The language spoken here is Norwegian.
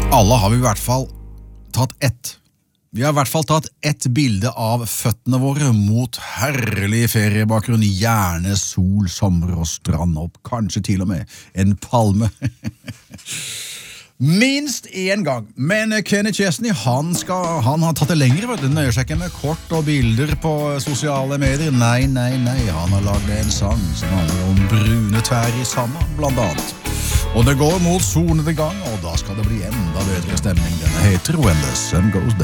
Alle har vi i hvert fall tatt ett. Vi har i hvert fall tatt ett bilde av føttene våre mot herlig feriebakgrunn, gjerne sol, sommer og strand opp, kanskje til og med en palme. Minst en gang, men Kenny Chesney, han har tatt det lenger, vet du. Nøyer seg ikke med kort og bilder på sosiale medier. Nei, han har laget en sang som handler om brune tær i sanda, blant annet. Og det går mot solnedgang, og da skal det bli enda bedre stemning. Denne heter When the Sun Goes Down.